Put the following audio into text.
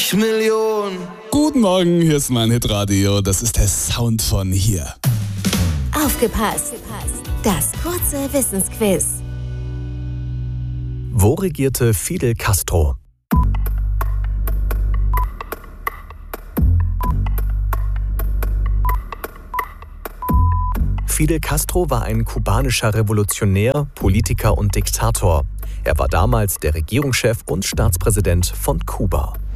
Millionen. Guten Morgen, hier ist mein Hitradio. Das ist der Sound von hier. Aufgepasst! Das kurze Wissensquiz. Wo regierte Fidel Castro? Fidel Castro war ein kubanischer Revolutionär, Politiker und Diktator. Er war damals der Regierungschef und Staatspräsident von Kuba.